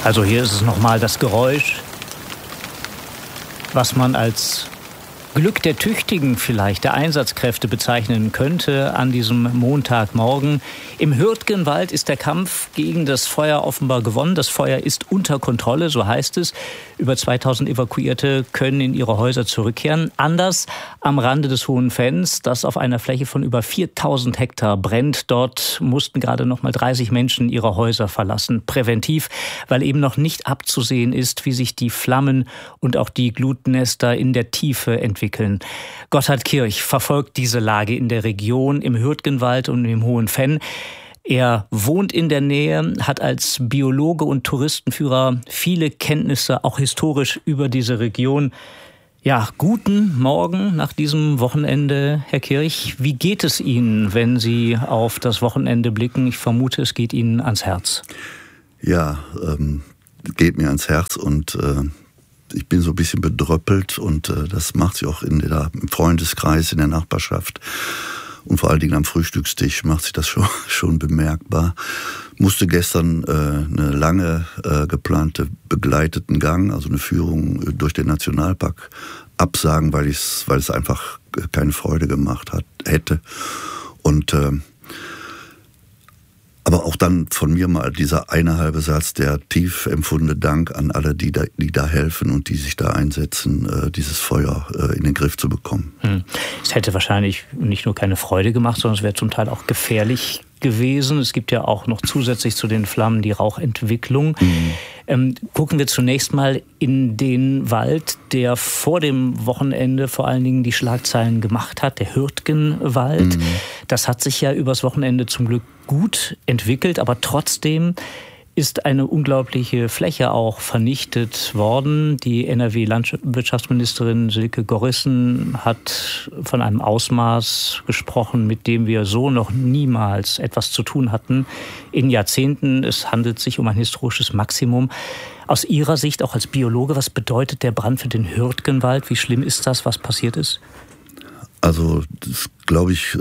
Also hier ist es nochmal das Geräusch, was man als Glück der Tüchtigen vielleicht, der Einsatzkräfte bezeichnen könnte an diesem Montagmorgen. Im Hürtgenwald ist der Kampf gegen das Feuer offenbar gewonnen. Das Feuer ist unter Kontrolle, so heißt es. Über 2000 Evakuierte können in ihre Häuser zurückkehren. Anders am Rande des Hohen Fenns, das auf einer Fläche von über 4000 Hektar brennt. Dort mussten gerade noch mal 30 Menschen ihre Häuser verlassen. Präventiv, weil eben noch nicht abzusehen ist, wie sich die Flammen und auch die Glutnester in der Tiefe entwickeln. Gotthard Kirch verfolgt diese Lage in der Region, im Hürtgenwald und im Hohen Fenn. Er wohnt in der Nähe, hat als Biologe und Touristenführer viele Kenntnisse, auch historisch, über diese Region. Ja, guten Morgen nach diesem Wochenende, Herr Kirch. Wie geht es Ihnen, wenn Sie auf das Wochenende blicken? Ich vermute, es geht Ihnen ans Herz. Ja, geht mir ans Herz und ich bin so ein bisschen bedröppelt und das macht sich auch im Freundeskreis, in der Nachbarschaft und vor allen Dingen am Frühstückstisch macht sich das schon bemerkbar. Musste gestern eine lange geplante begleiteten Gang, also eine Führung durch den Nationalpark absagen, weil es einfach keine Freude gemacht hätte. Und aber auch dann von mir mal dieser eine halbe Satz, der tief empfundene Dank an alle, die da helfen und die sich da einsetzen, dieses Feuer in den Griff zu bekommen. Es hätte wahrscheinlich nicht nur keine Freude gemacht, sondern es wäre zum Teil auch gefährlich gewesen. Es gibt ja auch noch zusätzlich zu den Flammen die Rauchentwicklung. Gucken wir zunächst mal in den Wald, der vor dem Wochenende vor allen Dingen die Schlagzeilen gemacht hat, der Hürtgenwald. Das hat sich ja übers Wochenende zum Glück gut entwickelt, aber trotzdem ist eine unglaubliche Fläche auch vernichtet worden. Die NRW-Landwirtschaftsministerin Silke Gorissen hat von einem Ausmaß gesprochen, mit dem wir so noch niemals etwas zu tun hatten in Jahrzehnten. Es handelt sich um ein historisches Maximum. Aus Ihrer Sicht, auch als Biologe, was bedeutet der Brand für den Hürtgenwald? Wie schlimm ist das, was passiert ist? Also, das glaube ich,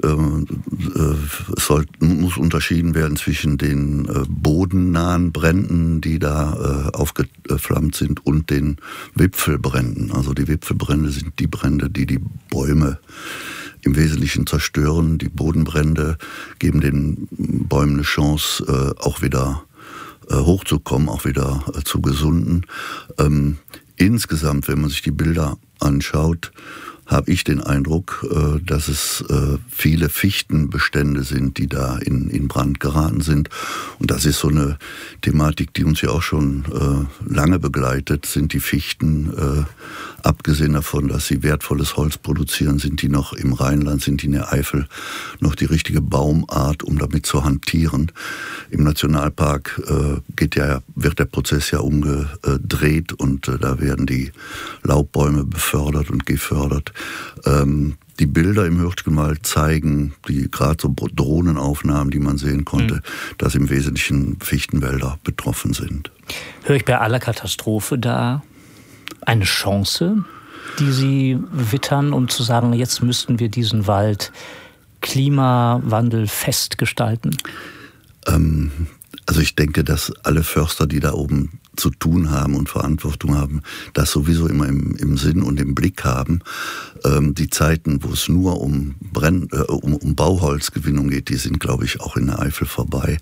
muss unterschieden werden zwischen den bodennahen Bränden, die da aufgeflammt sind, und den Wipfelbränden. Also die Wipfelbrände sind die Brände, die die Bäume im Wesentlichen zerstören. Die Bodenbrände geben den Bäumen eine Chance, auch wieder hochzukommen, auch wieder zu gesunden. Insgesamt, wenn man sich die Bilder anschaut, habe ich den Eindruck, dass es viele Fichtenbestände sind, die da in Brand geraten sind. Und das ist so eine Thematik, die uns ja auch schon lange begleitet. Sind die Fichten, abgesehen davon, dass sie wertvolles Holz produzieren, sind die noch im Rheinland, sind die in der Eifel noch die richtige Baumart, um damit zu hantieren? Im Nationalpark wird der Prozess ja umgedreht und da werden die Laubbäume befördert und gefördert. Die Bilder im Hürtgenwald zeigen, gerade so Drohnenaufnahmen, die man sehen konnte, dass im Wesentlichen Fichtenwälder betroffen sind. Höre ich bei aller Katastrophe da eine Chance, die Sie wittern, um zu sagen, jetzt müssten wir diesen Wald klimawandelfest gestalten? Also ich denke, dass alle Förster, die da oben zu tun haben und Verantwortung haben, das sowieso immer im Sinn und im Blick haben. Die Zeiten, wo es nur um Bauholzgewinnung geht, die sind, glaube ich, auch in der Eifel vorbei.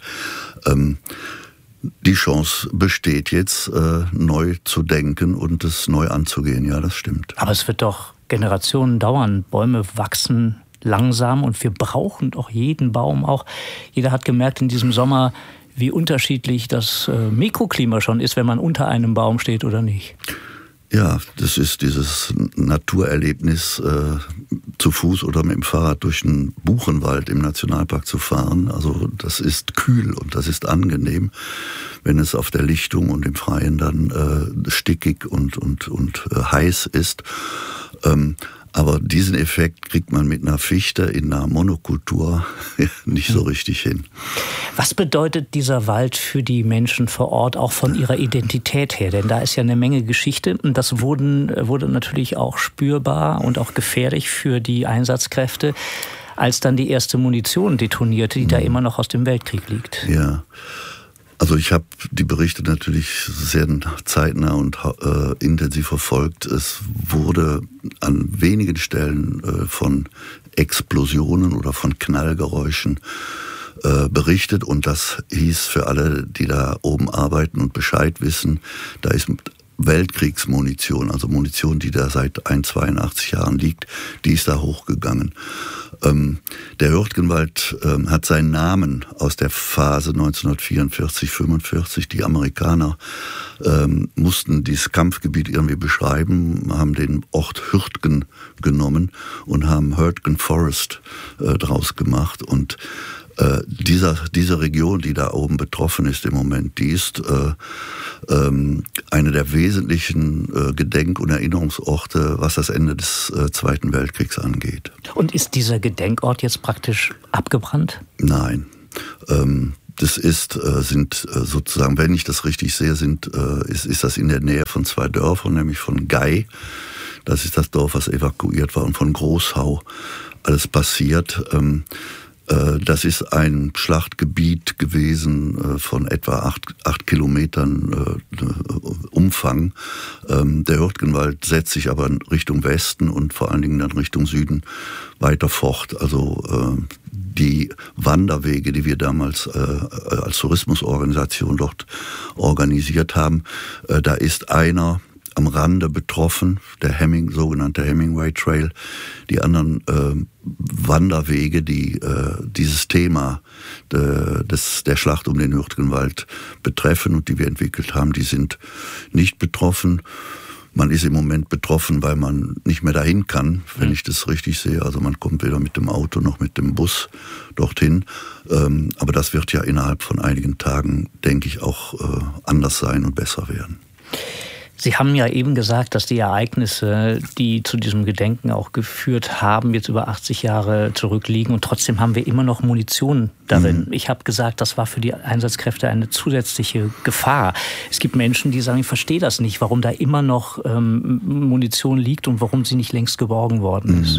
Die Chance besteht jetzt, neu zu denken und es neu anzugehen. Ja, das stimmt. Aber es wird doch Generationen dauern. Bäume wachsen langsam und wir brauchen doch jeden Baum auch. Jeder hat gemerkt in diesem Sommer, wie unterschiedlich das Mikroklima schon ist, wenn man unter einem Baum steht oder nicht. Ja, das ist dieses Naturerlebnis, zu Fuß oder mit dem Fahrrad durch einen Buchenwald im Nationalpark zu fahren. Also das ist kühl und das ist angenehm, wenn es auf der Lichtung und im Freien dann stickig und heiß ist. Aber diesen Effekt kriegt man mit einer Fichte in einer Monokultur nicht so richtig hin. Was bedeutet dieser Wald für die Menschen vor Ort, auch von ihrer Identität her? Denn da ist ja eine Menge Geschichte und das wurde natürlich auch spürbar und auch gefährlich für die Einsatzkräfte, als dann die erste Munition detonierte, die da immer noch aus dem Weltkrieg liegt. Ja. Also ich habe die Berichte natürlich sehr zeitnah und intensiv verfolgt. Es wurde an wenigen Stellen von Explosionen oder von Knallgeräuschen berichtet, und das hieß für alle, die da oben arbeiten und Bescheid wissen, da ist Weltkriegsmunition, also Munition, die da seit 82 Jahren liegt, die ist da hochgegangen. Der Hürtgenwald hat seinen Namen aus der Phase 1944-45. Die Amerikaner mussten dieses Kampfgebiet irgendwie beschreiben, haben den Ort Hürtgen genommen und haben Hürtgen Forest draus gemacht. Und diese Region, die da oben betroffen ist im Moment, die ist eine der wesentlichen Gedenk- und Erinnerungsorte, was das Ende des Zweiten Weltkriegs angeht. Und ist dieser Gedenkort jetzt praktisch abgebrannt? Nein. Das sind sozusagen, wenn ich das richtig sehe, ist das in der Nähe von zwei Dörfern, nämlich von Gey, das ist das Dorf, was evakuiert war, und von Großhau. Alles passiert. Das ist ein Schlachtgebiet gewesen von etwa 8 Kilometern Umfang. Der Hürtgenwald setzt sich aber in Richtung Westen und vor allen Dingen dann Richtung Süden weiter fort. Also die Wanderwege, die wir damals als Tourismusorganisation dort organisiert haben, da ist einer am Rande betroffen, der sogenannte Hemingway Trail. Die anderen Wanderwege, die dieses Thema der Schlacht um den Hürtgenwald betreffen und die wir entwickelt haben, die sind nicht betroffen. Man ist im Moment betroffen, weil man nicht mehr dahin kann, wenn ich das richtig sehe. Also man kommt weder mit dem Auto noch mit dem Bus dorthin. Aber das wird ja innerhalb von einigen Tagen, denke ich, auch anders sein und besser werden. Sie haben ja eben gesagt, dass die Ereignisse, die zu diesem Gedenken auch geführt haben, jetzt über 80 Jahre zurückliegen, und trotzdem haben wir immer noch Munition darin. Ich habe gesagt, das war für die Einsatzkräfte eine zusätzliche Gefahr. Es gibt Menschen, die sagen, ich verstehe das nicht, warum da immer noch Munition liegt und warum sie nicht längst geborgen worden ist.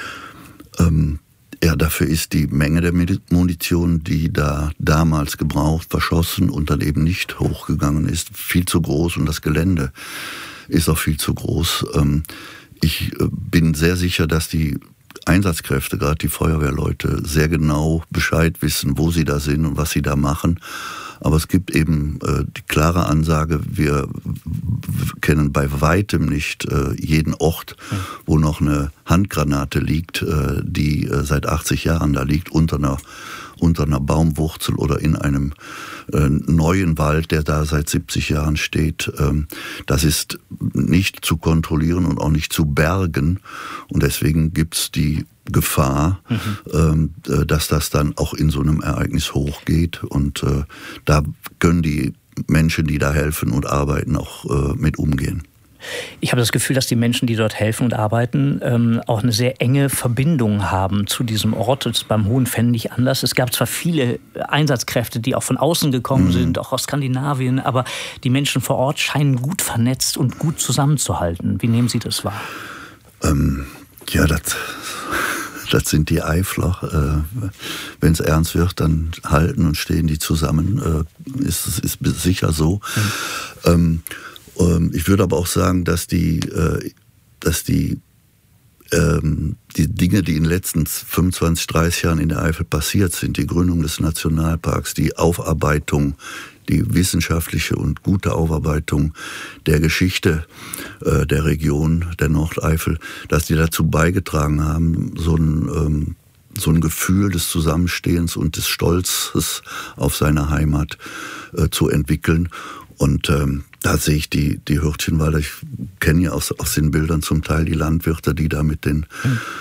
Ja, dafür ist die Menge der Munition, die da damals gebraucht, verschossen und dann eben nicht hochgegangen ist, viel zu groß, und das Gelände ist auch viel zu groß. Ich bin sehr sicher, dass die Einsatzkräfte, gerade die Feuerwehrleute, sehr genau Bescheid wissen, wo sie da sind und was sie da machen. Aber es gibt eben die klare Ansage, wir kennen bei weitem nicht jeden Ort, wo noch eine Handgranate liegt, die seit 80 Jahren da liegt, unter einer Baumwurzel oder in einem neuen Wald, der da seit 70 Jahren steht. Das ist nicht zu kontrollieren und auch nicht zu bergen. Und deswegen gibt es die Gefahr, dass das dann auch in so einem Ereignis hochgeht. Und da können die Menschen, die da helfen und arbeiten, auch mit umgehen. Ich habe das Gefühl, dass die Menschen, die dort helfen und arbeiten, auch eine sehr enge Verbindung haben zu diesem Ort. Das ist beim Hohenfenn nicht anders. Es gab zwar viele Einsatzkräfte, die auch von außen gekommen sind, auch aus Skandinavien, aber die Menschen vor Ort scheinen gut vernetzt und gut zusammenzuhalten. Wie nehmen Sie das wahr? Ja, das sind die Eifler. Wenn es ernst wird, dann halten und stehen die zusammen. Ist sicher so. Ich würde aber auch sagen, dass die Dinge, die in den letzten 25, 30 Jahren in der Eifel passiert sind, die Gründung des Nationalparks, die Aufarbeitung, die wissenschaftliche und gute Aufarbeitung der Geschichte der Region, der Nordeifel, dass die dazu beigetragen haben, so ein Gefühl des Zusammenstehens und des Stolzes auf seine Heimat zu entwickeln. Und da sehe ich die Hürtgenwalder, ich kenne ja aus den Bildern zum Teil die Landwirte, die da mit den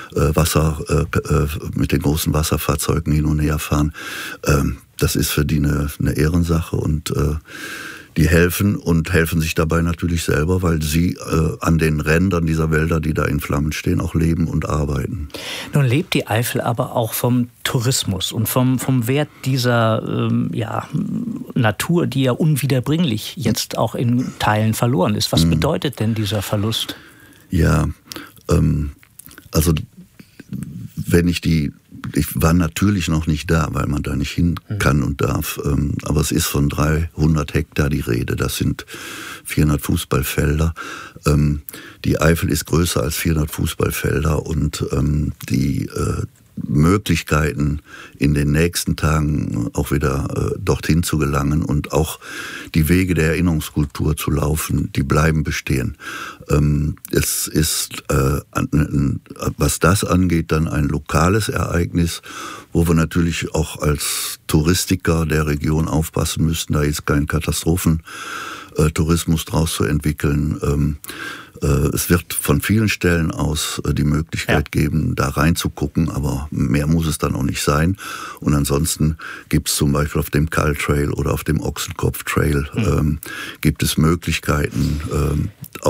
mit den großen Wasserfahrzeugen hin und her fahren. Das ist für die eine Ehrensache, und die helfen sich dabei natürlich selber, weil sie an den Rändern dieser Wälder, die da in Flammen stehen, auch leben und arbeiten. Nun lebt die Eifel aber auch vom Tourismus und vom Wert dieser Natur, die ja unwiederbringlich jetzt auch in Teilen verloren ist. Was bedeutet denn dieser Verlust? Ja, also wenn ich die ich war natürlich noch nicht da, weil man da nicht hin kann und darf. Aber es ist von 300 Hektar die Rede. Das sind 400 Fußballfelder. Die Eifel ist größer als 400 Fußballfelder und die Möglichkeiten, in den nächsten Tagen auch wieder dorthin zu gelangen und auch die Wege der Erinnerungskultur zu laufen, die bleiben bestehen. Es ist, was das angeht, dann ein lokales Ereignis, wo wir natürlich auch als Touristiker der Region aufpassen müssen, da jetzt kein Katastrophentourismus draus zu entwickeln. Es wird von vielen Stellen aus die Möglichkeit geben, da reinzugucken, aber mehr muss es dann auch nicht sein. Und ansonsten gibt es zum Beispiel auf dem Kall Trail oder auf dem Ochsenkopf Trail gibt es Möglichkeiten,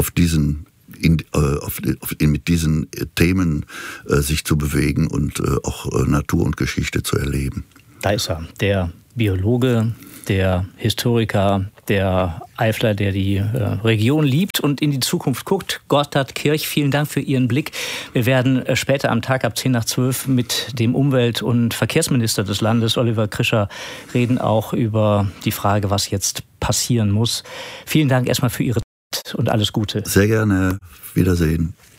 mit diesen Themen sich zu bewegen und auch Natur und Geschichte zu erleben. Da ist er, der Biologe, der Historiker, der Eifler, der die Region liebt und in die Zukunft guckt. Gotthard Kirch, vielen Dank für Ihren Blick. Wir werden später am Tag ab 10:10 mit dem Umwelt- und Verkehrsminister des Landes, Oliver Krischer, reden auch über die Frage, was jetzt passieren muss. Vielen Dank erstmal für Ihre Zeit und alles Gute. Sehr gerne. Wiedersehen.